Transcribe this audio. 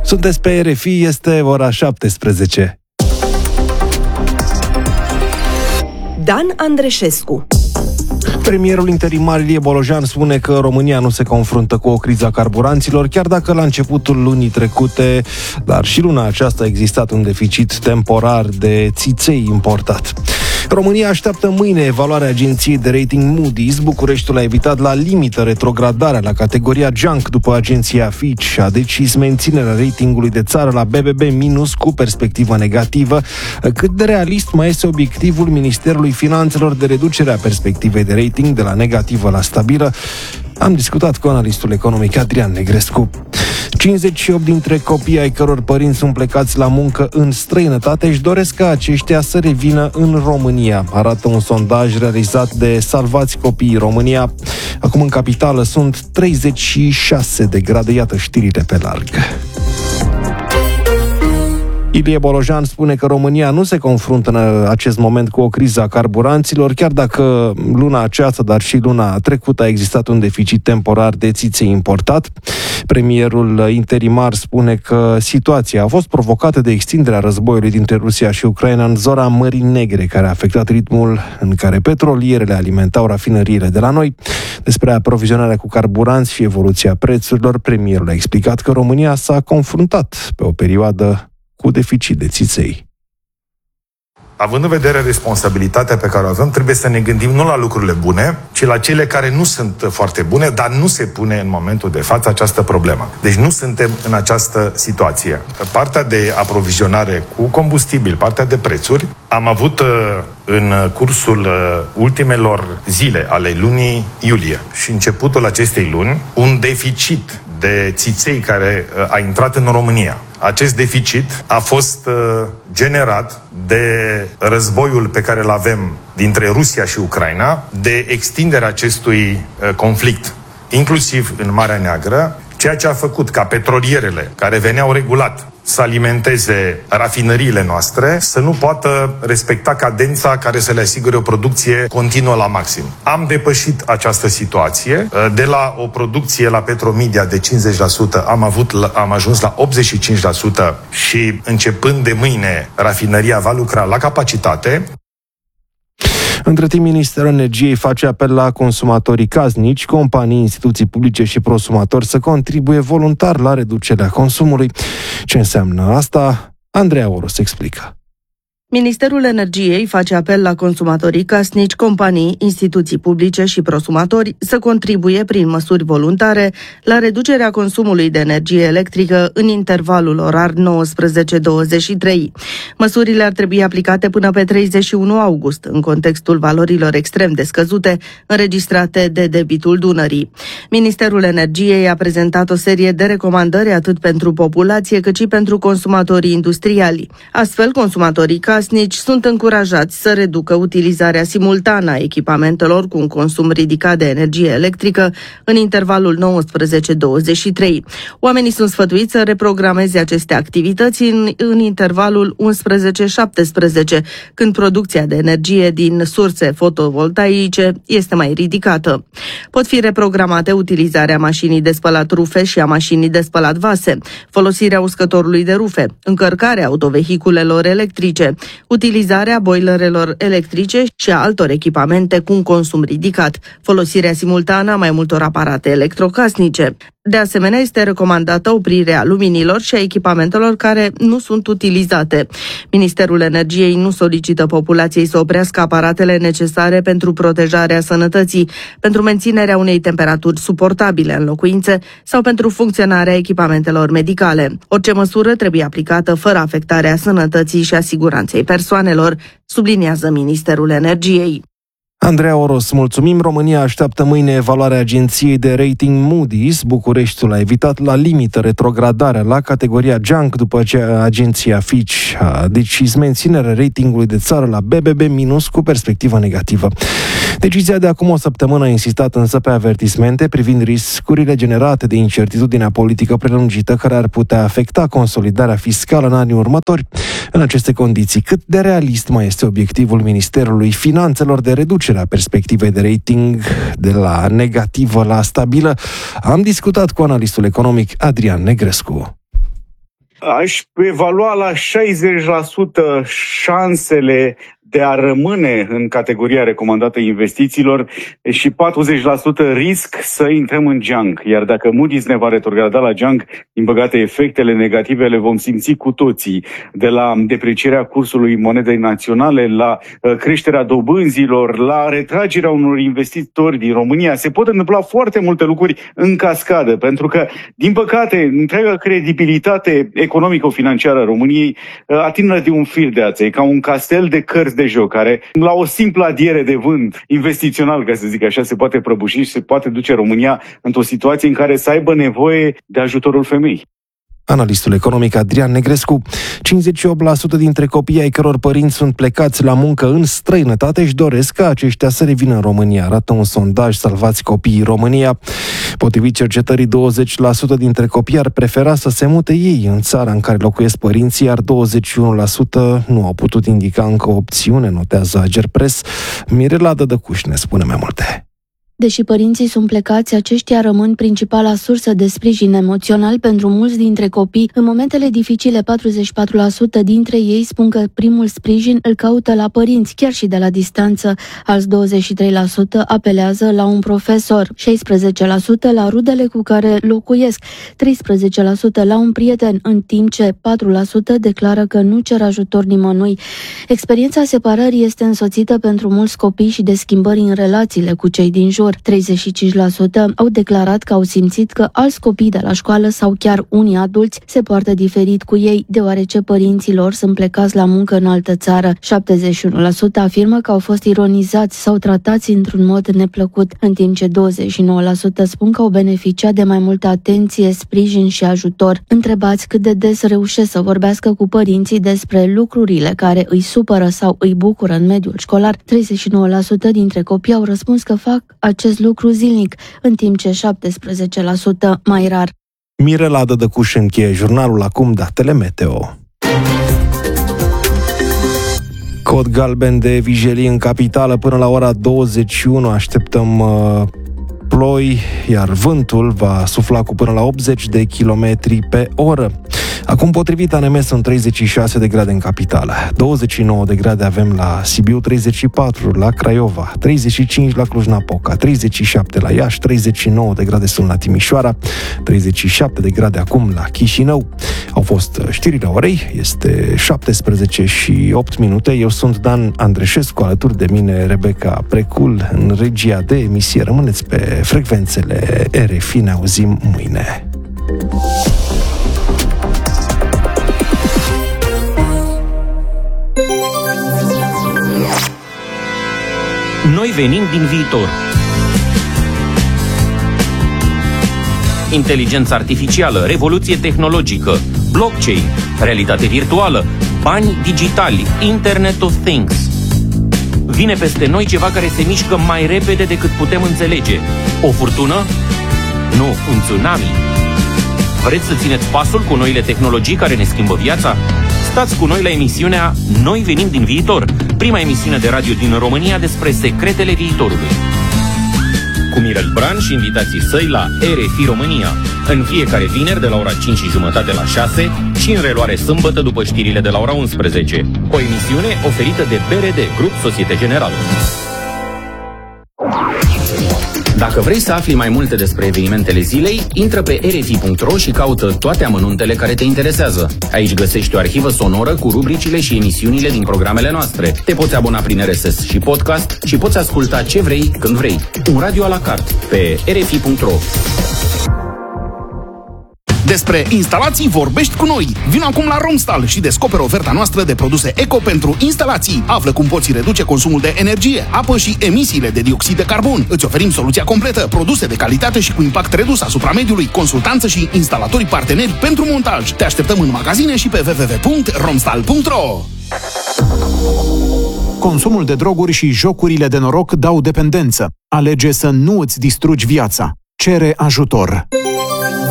Sunteți pe RFI, este ora 17. Dan Andreșescu. Premierul interimar Ilie Bolojan spune că România nu se confruntă cu o criză a carburanților, chiar dacă la începutul lunii trecute, dar și luna aceasta, a existat un deficit temporar de țiței importat. România așteaptă mâine evaluarea agenției de rating Moody's. Bucureștiul a evitat la limită retrogradarea la categoria junk după agenția Fitch a decis menținerea ratingului de țară la BBB- cu perspectivă negativă. Cât de realist mai este obiectivul Ministerului Finanțelor de reducerea perspectivei de rating de la negativă la stabilă? Am discutat cu analistul economic Adrian Negrescu. 58 dintre copiii ai căror părinți sunt plecați la muncă în străinătate își doresc ca aceștia să revină în România, arată un sondaj realizat de Salvați Copiii România. Acum în capitală sunt 36 de grade, iată știrile pe larg. Ilie Bolojan spune că România nu se confruntă în acest moment cu o criză a carburanților, chiar dacă luna aceasta, dar și luna trecută a existat un deficit temporar de țiței importat. Premierul interimar spune că situația a fost provocată de extinderea războiului dintre Rusia și Ucraina în zona Mării Negre, care a afectat ritmul în care petrolierele alimentau rafinăriile de la noi. Despre aprovizionarea cu carburanți și evoluția prețurilor, premierul a explicat că România s-a confruntat pe o perioadă cu deficit de țiței. Având în vedere responsabilitatea pe care o avem, trebuie să ne gândim nu la lucrurile bune, ci la cele care nu sunt foarte bune, dar nu se pune în momentul de față această problemă. Deci nu suntem în această situație. Partea de aprovizionare cu combustibil, partea de prețuri, am avut în cursul ultimelor zile ale lunii iulie și începutul acestei luni un deficit de țiței care a intrat în România. Acest deficit a fost generat de războiul pe care îl avem dintre Rusia și Ucraina, de extinderea acestui conflict, inclusiv în Marea Neagră, ceea ce a făcut ca petrolierele care veneau regulat să alimenteze rafinăriile noastre, să nu poată respecta cadența care să le asigure o producție continuă la maxim. Am depășit această situație. De la o producție la Petromedia de 50%, am ajuns la 85% și începând de mâine, rafinăria va lucra la capacitate. Între timp, Ministerul Energiei face apel la consumatorii casnici, companii, instituții publice și prosumatori să contribuie voluntar la reducerea consumului. Ce înseamnă asta? Andreea Oros explică. Ministerul Energiei face apel la consumatorii casnici, companii, instituții publice și prosumatori să contribuie prin măsuri voluntare la reducerea consumului de energie electrică în intervalul orar 19-23. Măsurile ar trebui aplicate până pe 31 august, în contextul valorilor extrem de scăzute înregistrate de debitul Dunării. Ministerul Energiei a prezentat o serie de recomandări atât pentru populație cât și pentru consumatorii industriali. Astfel, consumatorii casnici sunt încurajați să reducă utilizarea simultană a echipamentelor cu un consum ridicat de energie electrică în intervalul 19-23. Oamenii sunt sfătuiți să reprogrameze aceste activități în intervalul 11-17, când producția de energie din surse fotovoltaice este mai ridicată. Pot fi reprogramate utilizarea mașinii de spălat rufe și a mașinii de spălat vase, folosirea uscătorului de rufe, încărcarea autovehiculelor electrice, utilizarea boilerelor electrice și a altor echipamente cu un consum ridicat, folosirea simultană a mai multor aparate electrocasnice. De asemenea, este recomandată oprirea luminilor și a echipamentelor care nu sunt utilizate. Ministerul Energiei nu solicită populației să oprească aparatele necesare pentru protejarea sănătății, pentru menținerea unei temperaturi suportabile în locuințe sau pentru funcționarea echipamentelor medicale. Orice măsură trebuie aplicată fără afectarea sănătății și a siguranței persoanelor, subliniază Ministerul Energiei. Andreea Oros, mulțumim. România așteaptă mâine evaluarea agenției de rating Moody's. Bucureștiul a evitat la limită retrogradarea la categoria junk după ce agenția Fitch a decis menținerea ratingului de țară la BBB- cu perspectivă negativă. Decizia de acum o săptămână a insistat însă pe avertismente privind riscurile generate de incertitudinea politică prelungită care ar putea afecta consolidarea fiscală în anii următori. În aceste condiții, cât de realist mai este obiectivul Ministerului Finanțelor de reducerea perspectivei de rating de la negativă la stabilă? Am discutat cu analistul economic Adrian Negrescu. Aș evalua la 60% șansele de a rămâne în categoria recomandată investițiilor și 40% risc să intrăm în junk. Iar dacă Moody's ne va retrograda la junk, din păcate efectele negative le vom simți cu toții, de la deprecierea cursului monedei naționale, la creșterea dobânzilor, la retragerea unor investitori din România. Se pot întâmpla foarte multe lucruri în cascadă, pentru că, din păcate, întreaga credibilitate economico-financiară a României atârnă de un fir de ață. E ca un castel de cărți de joc, care la o simplă adiere de vânt investițional, ca să zic așa, se poate prăbuși și se poate duce România într-o situație în care să aibă nevoie de ajutorul femeii. Analistul economic Adrian Negrescu, 58% dintre copiii ai căror părinți sunt plecați la muncă în străinătate își doresc ca aceștia să revină în România, arată un sondaj Salvați Copiii România. Potrivit cercetării, 20% dintre copii ar prefera să se mute ei în țara în care locuiesc părinții, iar 21% nu au putut indica încă o opțiune, notează Agerpres. Mirela Dădăcuș ne spune mai multe. Deși părinții sunt plecați, aceștia rămân principala sursă de sprijin emoțional pentru mulți dintre copii. În momentele dificile, 44% dintre ei spun că primul sprijin îl caută la părinți, chiar și de la distanță. Alți 23% apelează la un profesor, 16% la rudele cu care locuiesc, 13% la un prieten, în timp ce 4% declară că nu cer ajutor nimănui. Experiența separării este însoțită pentru mulți copii și de schimbări în relațiile cu cei din jur. 35% au declarat că au simțit că alți copii de la școală sau chiar unii adulți se poartă diferit cu ei, deoarece părinții lor sunt plecați la muncă în altă țară. 71% afirmă că au fost ironizați sau tratați într-un mod neplăcut, în timp ce 29% spun că au beneficiat de mai multă atenție, sprijin și ajutor. Întrebați cât de des reușesc să vorbească cu părinții despre lucrurile care îi supără sau îi bucură în mediul școlar, 39% dintre copii au răspuns că fac acest lucru zilnic, în timp ce 17% mai rar. Mirela Dădăcuș încheie jurnalul, acum datele meteo. Cod galben de vijelii în capitală până la ora 21. Așteptăm ploi, iar vântul va sufla cu până la 80 de kilometri pe oră. Acum, potrivit ANM, sunt 36 de grade în capitală, 29 de grade avem la Sibiu, 34 la Craiova, 35 la Cluj-Napoca, 37 la Iași, 39 de grade sunt la Timișoara, 37 de grade acum la Chișinău. Au fost știrile orei, este 17 și 8 minute. Eu sunt Dan Andreșescu, alături de mine Rebecca Precul în regia de emisie. Rămâneți pe frecvențele RFI, ne auzim mâine. Noi venim din viitor. Inteligența artificială, revoluție tehnologică, blockchain, realitate virtuală, bani digitali, Internet of Things. Vine peste noi ceva care se mișcă mai repede decât putem înțelege. O furtună? Nu, un tsunami. Vreți să țineți pasul cu noile tehnologii care ne schimbă viața? Stați cu noi la emisiunea Noi venim din viitor, prima emisiune de radio din România despre secretele viitorului. Cu Mirel Bran și invitații săi la RFI România, în fiecare vineri de la ora 5:30 la 6 și în reluare sâmbătă după știrile de la ora 11. O emisiune oferită de BRD, Grup Societe Generală. Dacă vrei să afli mai multe despre evenimentele zilei, intră pe rfi.ro și caută toate amănuntele care te interesează. Aici găsești o arhivă sonoră cu rubricile și emisiunile din programele noastre. Te poți abona prin RSS și podcast și poți asculta ce vrei, când vrei. Un radio à la carte pe rfi.ro. Despre instalații vorbești cu noi. Vino acum la Romstal și descoperă oferta noastră de produse eco pentru instalații. Află cum poți reduce consumul de energie, apă și emisiile de dioxid de carbon. Îți oferim soluția completă, produse de calitate și cu impact redus asupra mediului, consultanță și instalatori parteneri pentru montaj. Te așteptăm în magazine și pe www.romstal.ro. Consumul de droguri și jocurile de noroc dau dependență. Alege să nu îți distrugi viața. Cere ajutor.